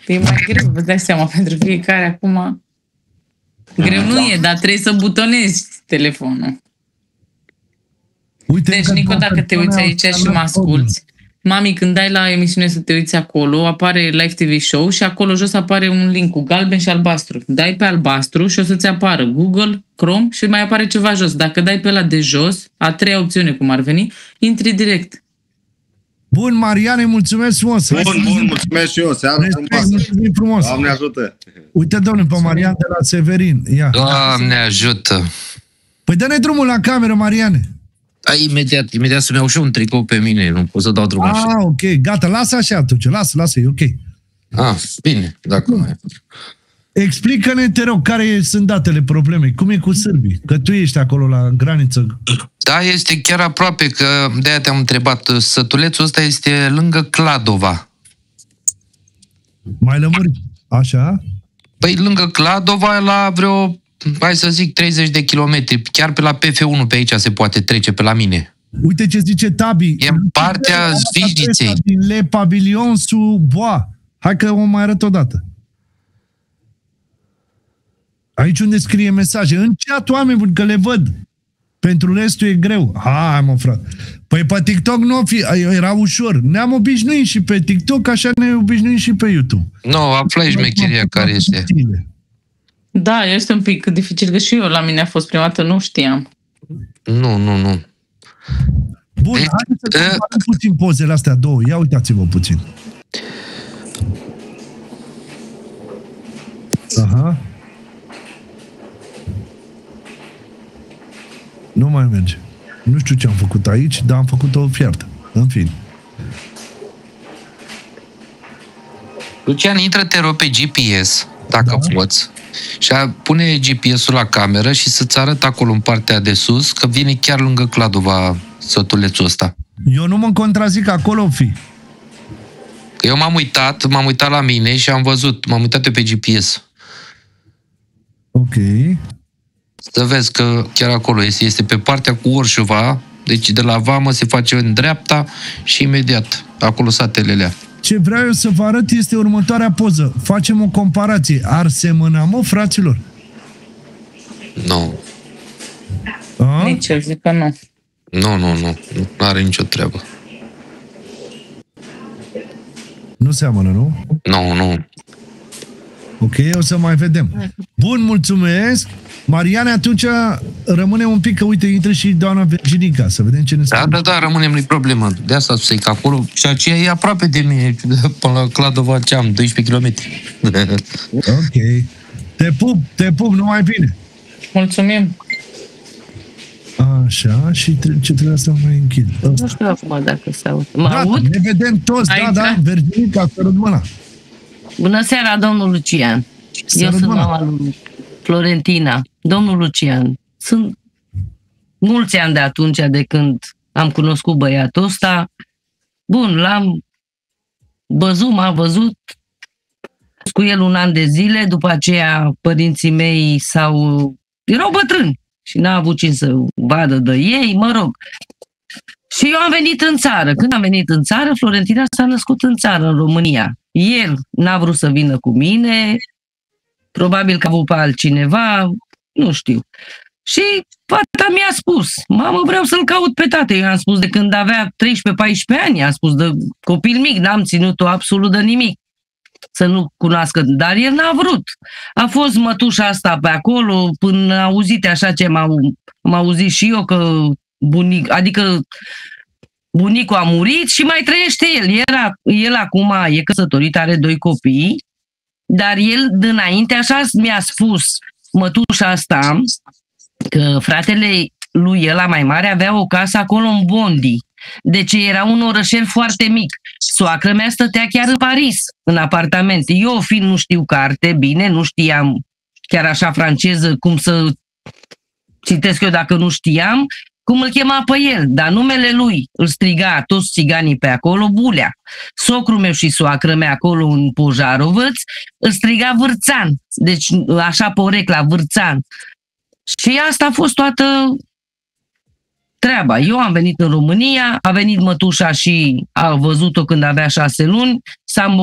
E mai greu, vă dai seama, pentru fiecare acum. Greu nu e, dar trebuie să butonezi telefonul. Uite, deci, Nico, dacă te uiți aici și mă asculți, mami, când dai la emisiune să te uiți acolo, apare Live TV Show și acolo jos apare un link cu galben și albastru. Dai pe albastru și o să-ți apară Google, Chrome și mai apare ceva jos. Dacă dai pe ăla de jos, a treia opțiune cum ar veni, intri direct. Bun, Mariane, mulțumesc frumos. Bun, mulțumesc și eu. Seara frumoasă. Doamne ajută. Uite, domnule, pe Marian de la Severin. Ia. Doamne ajută. Păi dă-ne drumul la cameră, Mariane. Imediat să-mi iau și un tricou pe mine, nu pot să dau drumul așa. Ok, gata, lasă așa atunci, lasă, e ok. Bine, dacă mai... Explică-ne, te rog, care sunt datele problemei, cum e cu sârbii, că tu ești acolo la graniță. Da, este chiar aproape, că de-aia te-am întrebat, sătulețul ăsta este lângă Cladova. Mai lămuri, așa? Păi lângă Cladova, la vreo, hai să zic, 30 de kilometri, chiar pe la PF1 pe aici se poate trece, pe la mine. Uite ce zice Tabi. E în partea Zvijniței. Din Le Pavilion sous Bois. Hai că o mai arăt odată. Aici unde scrie mesaje. În chat, oameni buni, că le văd. Pentru restul e greu. Hai, mă, frate. Păi pe TikTok nu era ușor. Ne-am obișnuit și pe TikTok, așa ne obișnuim și pe YouTube. Nu, aflai șmecheria care este. Da, este un pic dificil, că și eu la mine a fost prima dată, nu știam. Nu. Bun, haideți să comparăm puțin pozele astea două. Ia uitați-vă puțin. Aha. Nu mai merge. Nu știu ce am făcut aici, dar am făcut o fiartă. În fine. Lucian, intră-te rog pe GPS, dacă poți, și pune GPS-ul la cameră și să-ți arăt acolo în partea de sus că vine chiar lângă Cladova sătulețul ăsta. Eu nu mă contrazic, acolo fi. Că eu m-am uitat la mine și am văzut, m-am uitat pe GPS. Ok. Să vezi că chiar acolo este pe partea cu Orșova, deci de la vamă se face în dreapta și imediat, acolo satelele. Ce vreau eu să vă arăt este următoarea poză. Facem o comparație. Ar semăna, mă, fraților? Nu. Nici eu zic că nu. Nu are nicio treabă. Nu seamănă, nu? Nu. Ok, o să mai vedem. Bun, mulțumesc! Mariane, atunci rămâne un pic, că uite, intră și doamna Virginica, să vedem ce ne spune. Da, rămânem, nu-i problemă. De asta spui că acolo, și aceea e aproape de mine, până la Cladova, ce am, 12 km. Ok. Te pup, numai bine. Mulțumim. Așa, și ce trebuie să mai închid? Nu știu acum dacă se aude. Mă aud? Ne vedem toți, da, Virginica, sărut mâna. Bună seara, domnul Lucian. Eu sunt mama lui Florentina. Domnul Lucian, sunt mulți ani de atunci, de când am cunoscut băiatul ăsta. Bun, l-am văzut, m-a văzut cu el un an de zile, după aceea părinții mei erau bătrâni și n-a avut cine să vadă de ei, mă rog. Și eu am venit în țară. Când am venit în țară, Florentina s-a născut în țară, în România. El n-a vrut să vină cu mine, probabil că a avut pe altcineva, nu știu. Și fata mi-a spus, mamă, vreau să-l caut pe tată. Eu am spus de când avea 13-14 ani, am spus de copil mic, n-am ținut-o absolut de nimic să nu cunoască, dar el n-a vrut. A fost mătușa asta pe acolo, până auzite așa ce am auzit și eu, că bunicul a murit și mai trăiește el. El acum e căsătorit, are 2 copii, dar el dinainte așa mi-a spus mătușa asta că fratele lui, ăla mai mare, avea o casă acolo în Bondi. Deci era un orășel foarte mic. Soacră mea stătea chiar în Paris, în apartament. Eu, fiind nu știu carte, bine, nu știam chiar așa franceză cum să citesc eu dacă nu știam, cum îl chema pe el, dar numele lui îl striga toți țiganii pe acolo, Bulea. Socrul meu și soacră mea acolo în Pojarovăț îl striga Vârțan, deci așa porecla, Vârțan. Și asta a fost toată treaba. Eu am venit în România, a venit mătușa și a văzut-o când avea 6 luni, s-a